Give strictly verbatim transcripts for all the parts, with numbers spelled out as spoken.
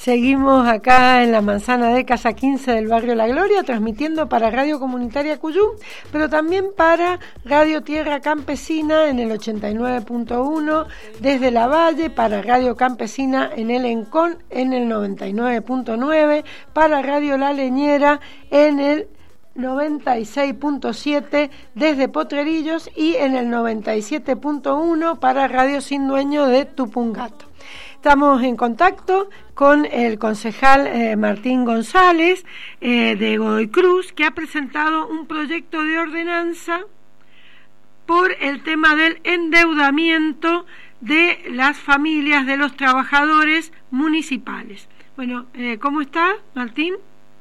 Seguimos acá en la manzana de Casa quince del barrio La Gloria, transmitiendo para Radio Comunitaria Cuyum, pero también para Radio Tierra Campesina en el ochenta y nueve punto uno, desde La Valle, para Radio Campesina en el Encón en el noventa y nueve punto nueve, para Radio La Leñera en el noventa y seis punto siete desde Potrerillos y en el noventa y siete punto uno para Radio Sin Dueño de Tupungato. Estamos en contacto con el concejal eh, Martín González eh, de Godoy Cruz, que ha presentado un proyecto de ordenanza por el tema del endeudamiento de las familias de los trabajadores municipales. Bueno, eh, ¿cómo está, Martín?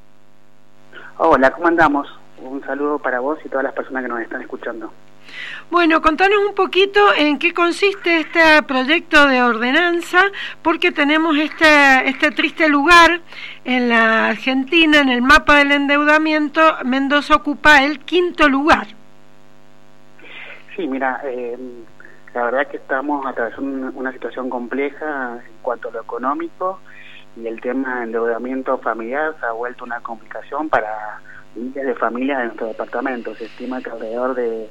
Hola, ¿cómo andamos? Un saludo para vos y todas las personas que nos están escuchando. Bueno, contanos un poquito en qué consiste este proyecto de ordenanza, porque tenemos este, este triste lugar en la Argentina, en el mapa del endeudamiento. Mendoza ocupa el quinto lugar. Sí, mira, eh, la verdad que estamos atravesando una situación compleja en cuanto a lo económico, y el tema de endeudamiento familiar se ha vuelto una complicación para miles de familias de nuestro departamento. Se estima que alrededor de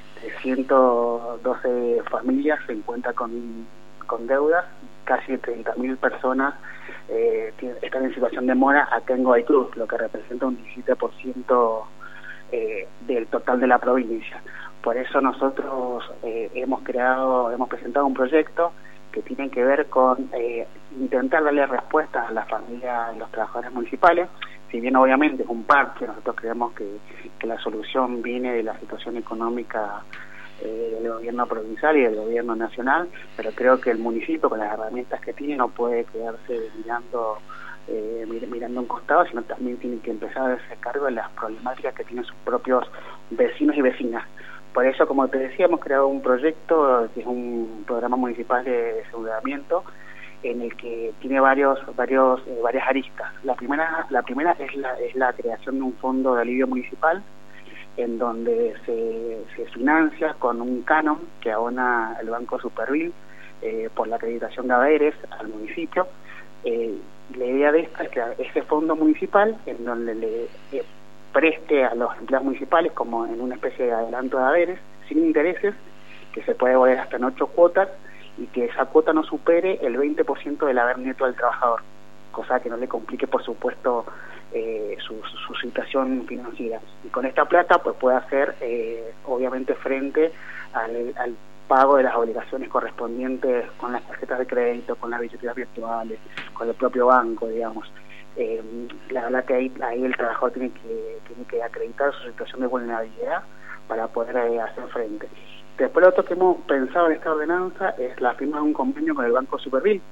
ciento doce familias se encuentran con, con deudas, casi treinta mil personas eh, están en situación de mora acá en Godoy Cruz, lo que representa un diecisiete por ciento eh, del total de la provincia. Por eso nosotros eh, hemos creado, hemos presentado un proyecto que tiene que ver con eh, intentar darle respuesta a las familias de los trabajadores municipales. Si bien obviamente es un parche, nosotros creemos que, que la solución viene de la situación económica eh, del gobierno provincial y del gobierno nacional, pero creo que el municipio, con las herramientas que tiene, no puede quedarse mirando eh, mir, mirando un costado, sino también tiene que empezar a hacerse cargo de las problemáticas que tienen sus propios vecinos y vecinas. Por eso, como te decía, hemos creado un proyecto que es un programa municipal de endeudamiento, en el que tiene varios varios eh, varias aristas. La primera la primera es la es la creación de un fondo de alivio municipal, en donde se, se financia con un canon que abona el Banco Supervil eh, por la acreditación de haberes al municipio. Eh, la idea de esta es que ese fondo municipal, en donde le eh, preste a los empleados municipales como en una especie de adelanto de haberes sin intereses, que se puede devolver hasta en ocho cuotas, y que esa cuota no supere el veinte por ciento del haber neto del trabajador, cosa que no le complique, por supuesto, eh, su, su situación financiera. Y con esta plata pues puede hacer, eh, obviamente, frente al, al pago de las obligaciones correspondientes con las tarjetas de crédito, con las billeteras virtuales, con el propio banco, digamos. Eh, la verdad que ahí, ahí el trabajador tiene que, tiene que acreditar su situación de vulnerabilidad para poder eh, hacer frente. Después, lo otro que hemos pensado en esta ordenanza es la firma de un convenio con el Banco Supervil.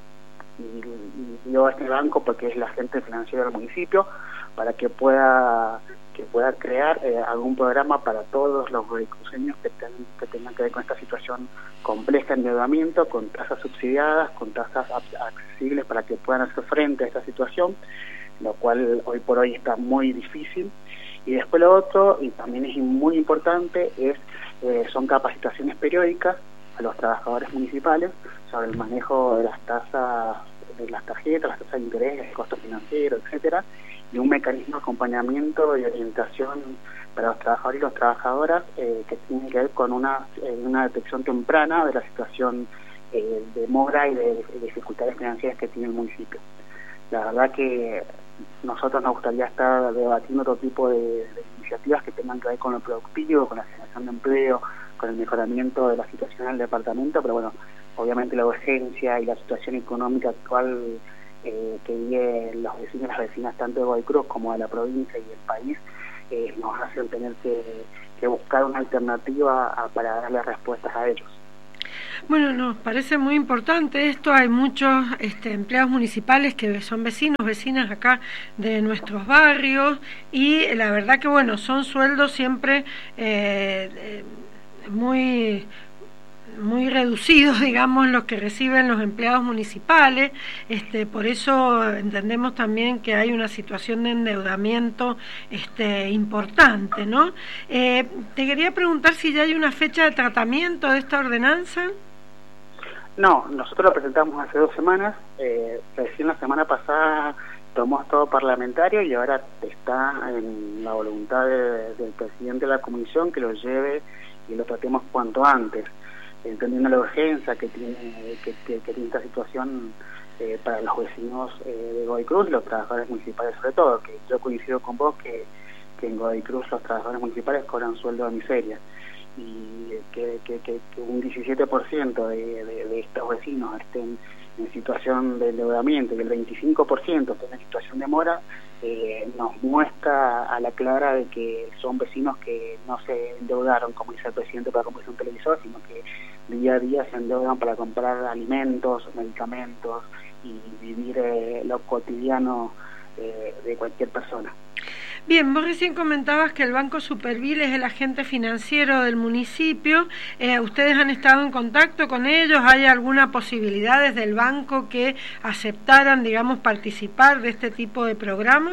Y, y yo a este banco, porque es la agente financiera del municipio, para que pueda que pueda crear eh, algún programa para todos los godoycruceños que, ten, que tengan que ver con esta situación compleja de endeudamiento, con tasas subsidiadas, con tasas accesibles para que puedan hacer frente a esta situación, lo cual hoy por hoy está muy difícil. Y después lo otro, y también es muy importante, es eh, son capacitaciones periódicas a los trabajadores municipales sobre el manejo de las tasas, de las tarjetas, las tasas de interés, el costo financiero, etcétera, y un mecanismo de acompañamiento y orientación para los trabajadores y las trabajadoras eh, que tiene que ver con una, eh, una detección temprana de la situación eh, de mora y de, de dificultades financieras que tiene el municipio. La verdad que nosotros nos gustaría estar debatiendo otro tipo de, de iniciativas que tengan que ver con lo productivo, con la generación de empleo, con el mejoramiento de la situación del departamento, pero bueno, obviamente la urgencia y la situación económica actual eh, que viven los vecinos y las vecinas tanto de Godoy Cruz como de la provincia y del país eh, nos hacen tener que, que buscar una alternativa a, para darle respuestas a ellos. Bueno, nos parece muy importante esto. Hay muchos este, empleados municipales que son vecinos, vecinas acá de nuestros barrios, y la verdad que, bueno, son sueldos siempre eh, eh, muy muy reducidos, digamos, los que reciben los empleados municipales. Este, por eso entendemos también que hay una situación de endeudamiento este, importante, ¿no? Eh, te quería preguntar si ya hay una fecha de tratamiento de esta ordenanza. No, nosotros lo presentamos hace dos semanas, eh, recién la semana pasada tomó estado parlamentario y ahora está en la voluntad de, del presidente de la comisión que lo lleve y lo tratemos cuanto antes, entendiendo la urgencia que tiene que, que, que tiene esta situación eh, para los vecinos eh, de Godoy Cruz, los trabajadores municipales sobre todo, que yo coincido con vos que, que en Godoy Cruz los trabajadores municipales cobran sueldo de miseria, y que, que, que, que un diecisiete por ciento de, de, de estos vecinos estén en situación de endeudamiento y el veinticinco por ciento estén en situación de mora, eh, nos muestra a la clara de que son vecinos que no se endeudaron, como dice el presidente, para comprarse un televisor, sino que día a día se endeudan para comprar alimentos, medicamentos y vivir eh, lo cotidiano eh, de cualquier persona. Bien, vos recién comentabas que el Banco Supervil es el agente financiero del municipio. Eh, ¿Ustedes han estado en contacto con ellos? ¿Hay alguna posibilidad desde el banco que aceptaran, digamos, participar de este tipo de programa?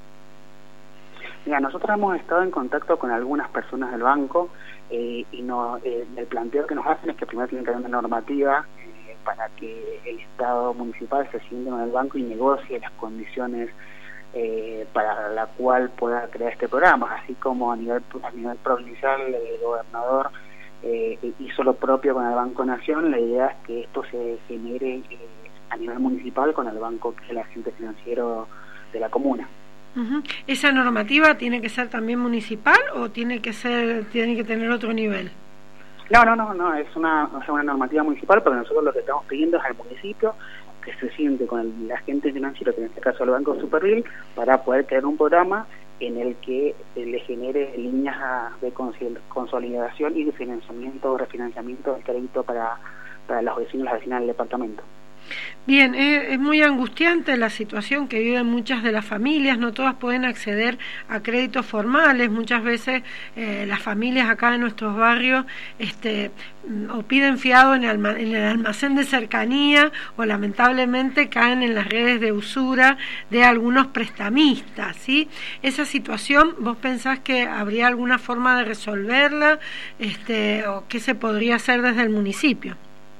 Mira, nosotros hemos estado en contacto con algunas personas del banco eh, y no, eh, el planteo que nos hacen es que primero tiene que haber una normativa eh, para que el Estado municipal se siente con el banco y negocie las condiciones Eh, para la cual pueda crear este programa, así como a nivel a nivel provincial el gobernador eh, hizo lo propio con el Banco Nación. La idea es que esto se genere eh, a nivel municipal con el banco, que es el agente financiero de la comuna. Uh-huh. ¿Esa normativa tiene que ser también municipal o tiene que ser tiene que tener otro nivel? No, no, no, no, es una, es una normativa municipal, porque nosotros lo que estamos pidiendo es al municipio que se siente con el agente financiero, que en este caso el Banco Supervil, para poder crear un programa en el que eh, le genere líneas de consolidación y de financiamiento o refinanciamiento del crédito para, para los vecinos y las vecinas del departamento. Bien, es, es muy angustiante la situación que viven muchas de las familias, no todas pueden acceder a créditos formales, muchas veces eh, las familias acá en nuestros barrios este, o piden fiado en el, en el almacén de cercanía o lamentablemente caen en las redes de usura de algunos prestamistas, ¿sí? Esa situación, ¿vos pensás que habría alguna forma de resolverla este, o qué se podría hacer desde el municipio?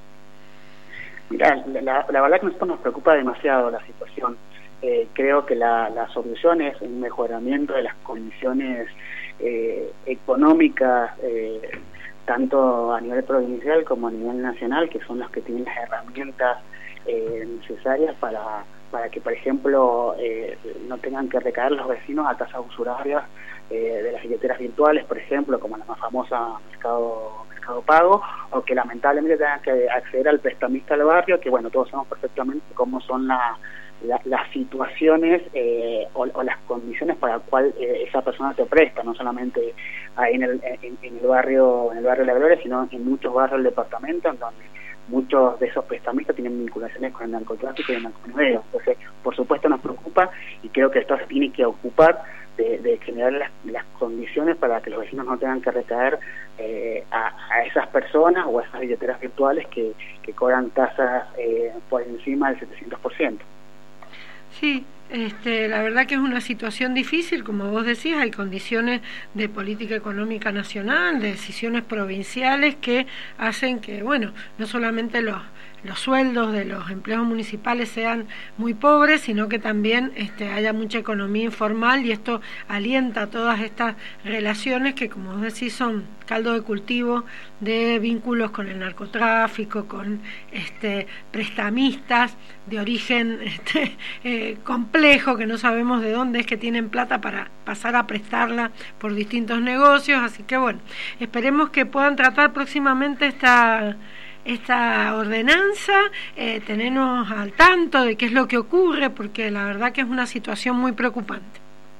Mira, la, la verdad que a nosotros nos preocupa demasiado la situación. Eh, creo que la, la solución es un mejoramiento de las condiciones eh, económicas, eh, tanto a nivel provincial como a nivel nacional, que son las que tienen las herramientas eh, necesarias para, para que, por ejemplo, eh, no tengan que recaer los vecinos a tasas usurarias eh, de las billeteras virtuales, por ejemplo, como la más famosa Mercado Pago, o que lamentablemente tengan que acceder al prestamista del barrio, que bueno, todos sabemos perfectamente cómo son la, la, las situaciones eh, o, o las condiciones para las cuales eh, esa persona te presta, no solamente ahí en el, en, en el barrio en el barrio de La Gloria, sino en muchos barrios del departamento, en donde muchos de esos prestamistas tienen vinculaciones con el narcotráfico y el narcomenudeo. Entonces, por supuesto nos preocupa y creo que esto se tiene que ocupar de, de generar las, las condiciones para que los vecinos no tengan que recaer eh, a, a esas personas o a esas billeteras virtuales que, que cobran tasas eh, por encima del setecientos por ciento. Sí, este, la verdad que es una situación difícil, como vos decís, hay condiciones de política económica nacional, de decisiones provinciales que hacen que, bueno, no solamente los los sueldos de los empleados municipales sean muy pobres, sino que también este, haya mucha economía informal, y esto alienta todas estas relaciones que, como vos decís, son caldo de cultivo de vínculos con el narcotráfico, con este, prestamistas de origen este, eh, complejo, que no sabemos de dónde es que tienen plata para pasar a prestarla por distintos negocios. Así que bueno, esperemos que puedan tratar próximamente esta esta ordenanza, eh, tenernos al tanto de qué es lo que ocurre, porque la verdad que es una situación muy preocupante.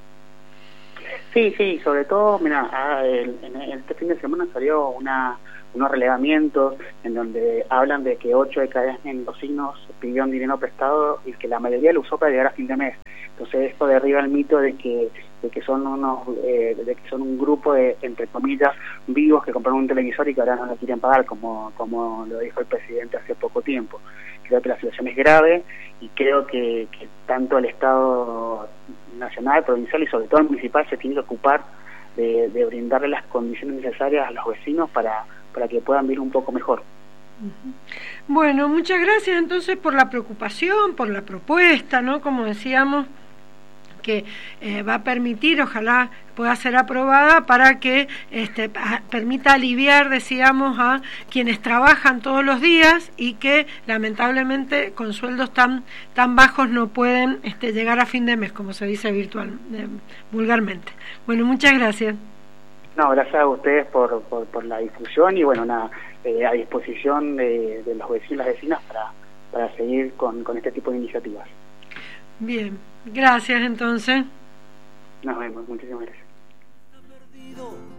Sí, sí, sobre todo, mira, en este fin de semana salió una unos relevamientos en donde hablan de que ocho de cada diez mendocinos pidieron dinero prestado y que la mayoría lo usó para llegar a fin de mes. Entonces esto derriba el mito de que de que son unos eh, de que son un grupo de, entre comillas, vivos que compraron un televisor y que ahora no lo quieren pagar, como como lo dijo el presidente hace poco tiempo. Creo que la situación es grave y creo que, que tanto el Estado nacional, provincial y sobre todo el municipal se tiene que ocupar de, de brindarle las condiciones necesarias a los vecinos para, para que puedan vivir un poco mejor. Bueno, muchas gracias entonces por la preocupación, por la propuesta, ¿no? Como decíamos, que eh, va a permitir, ojalá pueda ser aprobada para que este, a, permita aliviar, decíamos, a quienes trabajan todos los días y que lamentablemente con sueldos tan tan bajos no pueden este, llegar a fin de mes, como se dice virtual, eh, vulgarmente. Bueno, muchas gracias. No, gracias a ustedes por, por, por la difusión y bueno, nada, eh, a disposición de, de los vecinos y las vecinas para, para seguir con, con este tipo de iniciativas. Bien, gracias entonces. Nos vemos, muchísimas gracias.